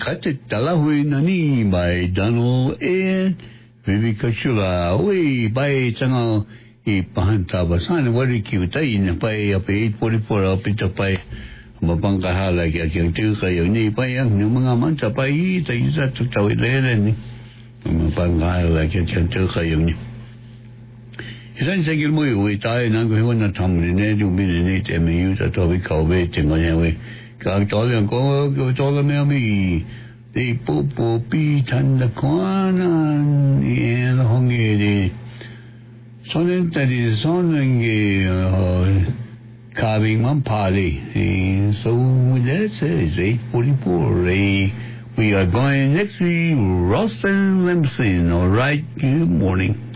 kate talahui nani by Donald and Vivi Kachula. We by Tango e Pahanta Basan, what you cute in by up 844 up it up by Mabangahala, getting two Sayoni by Numanga Manta by it, I use that to tell it there and Mabangahala, getting two Sayoni. Isan sa gilmoy uwi tayo nang gawa na tamrin na yung bininit emi sa tobi kawe tingo niya we kag tolong ko tolong me di pupo pi tanda kwanan en hongi di sonen tadi sonen carving man party so that's it 8:44 we are going next week Ross and Lemson all right good morning.